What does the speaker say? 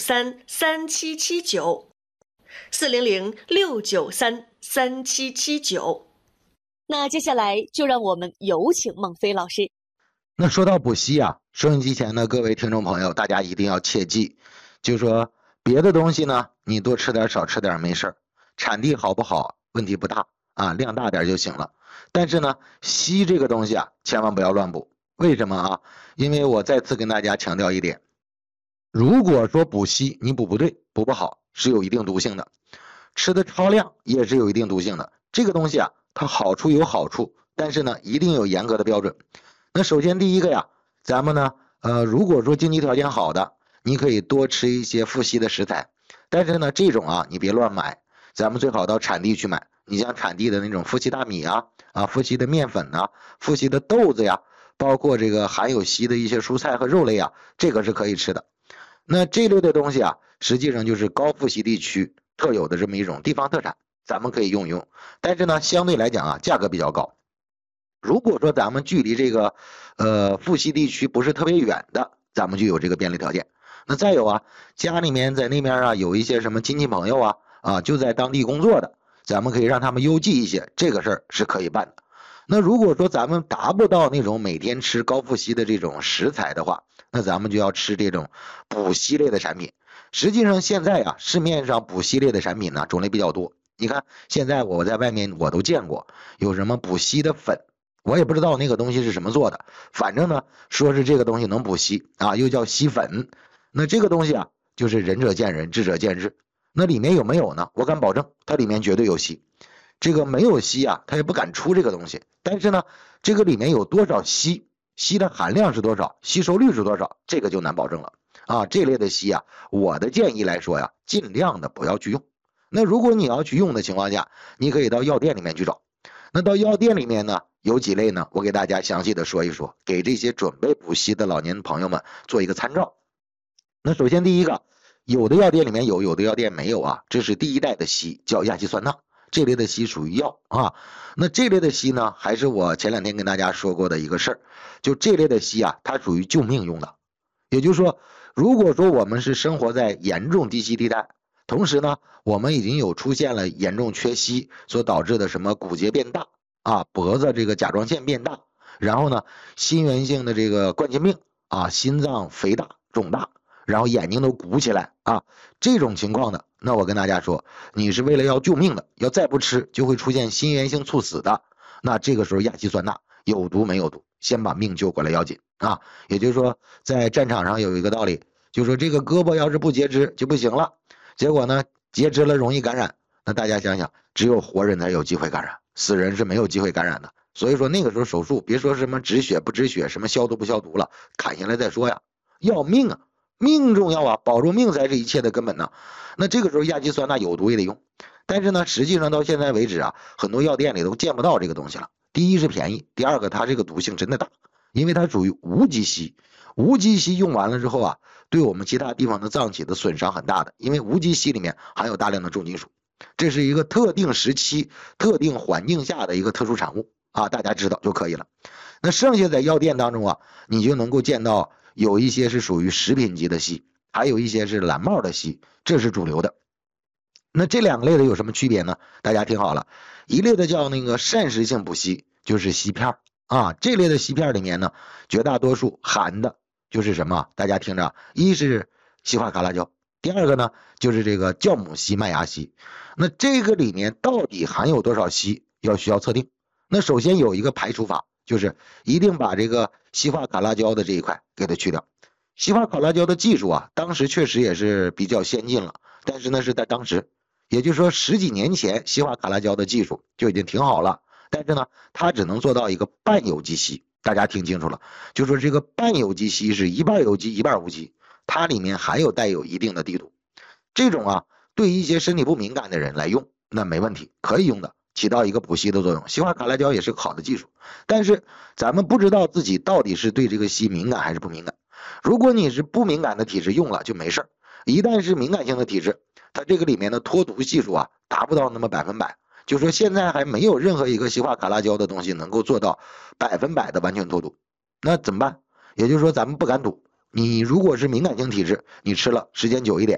693-3779，400-693-3779。那接下来就让我们有请孟非老师。 那说到补硒啊，收音机前的各位听众朋友，大家一定要切记，就说别的东西呢，你多吃点少吃点没事儿，产地好不好问题不大啊，量大点就行了。但是呢，硒这个东西啊，千万不要乱补。为什么啊？因为我再次跟大家强调一点，如果说补硒你补不对，补不好是有一定毒性的，吃的超量也是有一定毒性的。这个东西啊，它好处有好处，但是呢，一定有严格的标准。那首先第一个呀，咱们呢，如果说经济条件好的，你可以多吃一些富硒的食材，但是呢，这种啊，你别乱买，咱们最好到产地去买。你像产地的那种富硒大米啊，富硒的面粉啊，富硒的豆子呀，包括这个含有硒的一些蔬菜和肉类啊，这个是可以吃的。那这类的东西啊，实际上就是高富硒地区特有的这么一种地方特产，咱们可以用一用。但是呢，相对来讲啊，价格比较高。如果说咱们距离这个富硒地区不是特别远的，咱们就有这个便利条件。那再有啊，家里面在那边啊有一些什么亲戚朋友啊就在当地工作的，咱们可以让他们邮寄一些，这个事儿是可以办的。那如果说咱们达不到那种每天吃高富硒的这种食材的话，那咱们就要吃这种补硒类的产品。实际上现在啊，市面上补硒类的产品呢种类比较多。你看现在我在外面我都见过有什么补硒的粉，我也不知道那个东西是什么做的，反正呢说是这个东西能补硒啊，又叫硒粉。那这个东西啊，就是仁者见仁，智者见智。那里面有没有呢？我敢保证它里面绝对有硒。这个没有硒啊，它也不敢出这个东西。但是呢，这个里面有多少硒，硒的含量是多少，吸收率是多少，这个就难保证了啊。这类的硒啊，我的建议来说呀，尽量的不要去用。那如果你要去用的情况下，你可以到药店里面去找。那到药店里面呢，有几类呢？我给大家详细的说一说，给这些准备补硒的老年朋友们做一个参照。那首先第一个，有的药店里面有，有的药店没有啊。这是第一代的硒，叫亚基酸钠，这类的硒属于药啊。那这类的硒呢，还是我前两天跟大家说过的一个事儿，就这类的硒啊，它属于救命用的。也就是说，如果说我们是生活在严重低硒地带，同时呢，我们已经有出现了严重缺硒所导致的什么骨节变大啊，脖子这个甲状腺变大，然后呢，心源性的这个冠心病啊，心脏肥大肿大，然后眼睛都鼓起来啊，这种情况的，那我跟大家说，你是为了要救命的，要再不吃就会出现心源性猝死的，那这个时候亚基酸钠有毒没有毒，先把命救过来要紧啊。也就是说，在战场上有一个道理，就说这个胳膊要是不截肢就不行了。结果呢，截肢了容易感染，那大家想想，只有活人才有机会感染，死人是没有机会感染的。所以说那个时候手术，别说什么止血不止血，什么消毒不消毒了，砍下来再说呀，要命啊，命重要啊，保住命才是一切的根本呢。那这个时候亚基酸钠有毒也得用，但是呢，实际上到现在为止啊，很多药店里都见不到这个东西了。第一是便宜，第二个它这个毒性真的大，因为它属于无机硒，无机硒用完了之后啊，对我们其他地方的脏器的损伤很大的，因为无机硒里面含有大量的重金属，这是一个特定时期特定环境下的一个特殊产物啊，大家知道就可以了。那剩下在药店当中啊，你就能够见到有一些是属于食品级的硒，还有一些是蓝帽的硒，这是主流的。那这两类的有什么区别呢？大家听好了，一类的叫那个膳食性补硒，就是硒片啊，这类的硒片里面呢，绝大多数含的就是什么？大家听着，一是硒化卡拉胶，第二个呢就是这个酵母硒麦芽硒。那这个里面到底含有多少硒，需要测定。那首先有一个排除法，就是一定把这个硒化卡拉胶的这一块给它去掉。硒化卡拉胶的技术啊，当时确实也是比较先进了，但是呢是在当时，也就是说十几年前，硒化卡拉胶的技术就已经挺好了。但是呢，它只能做到一个半有机硒，大家听清楚了，就说这个半有机硒是一半有机一半无机，它里面还有带有一定的地毒。这种啊，对一些身体不敏感的人来用，那没问题，可以用的，起到一个补硒的作用。硒化卡拉胶也是个好的技术，但是咱们不知道自己到底是对这个硒敏感还是不敏感。如果你是不敏感的体质，用了就没事，一旦是敏感性的体质，它这个里面的脱毒系数啊，达不到那么100%。就说现在还没有任何一个硒化卡拉胶的东西能够做到100%的完全脱毒，那怎么办？也就是说咱们不敢赌，你如果是敏感性体质，你吃了时间久一点，